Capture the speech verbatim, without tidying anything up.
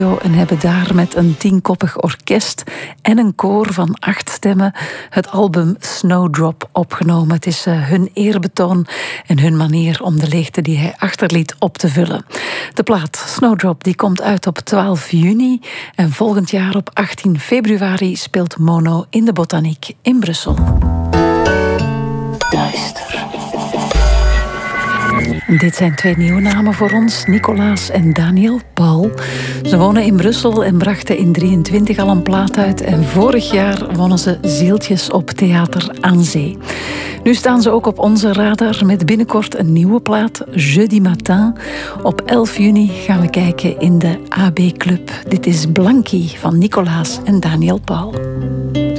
en hebben daar met een tienkoppig orkest en een koor van acht stemmen het album Snowdrop opgenomen. Het is uh, hun eerbetoon en hun manier om de leegte die hij achterliet op te vullen. De plaat Snowdrop die komt uit op twaalf juni en volgend jaar op achttien februari speelt Mono in de Botaniek in Brussel. Duister. Dit zijn twee nieuwe namen voor ons, Nicolaas en Daniel Paul. Ze wonen in Brussel en brachten in drieëntwintig al een plaat uit. En vorig jaar wonnen ze Zieltjes op Theater aan Zee. Nu staan ze ook op onze radar met binnenkort een nieuwe plaat, Jeudi Matin. Op elf juni gaan we kijken in de A B Club. Dit is Blankie van Nicolaas en Daniel Paul.